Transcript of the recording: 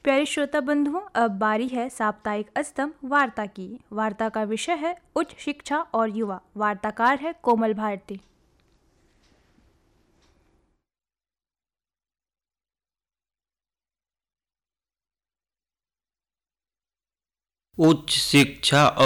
प्यारे श्रोता बंधुओं, अब बारी है साप्ताहिक अस्तम वार्ता की। वार्ता का विषय है उच्च शिक्षा और युवा। वार्ताकार है कोमल भारती। उच्च शिक्षा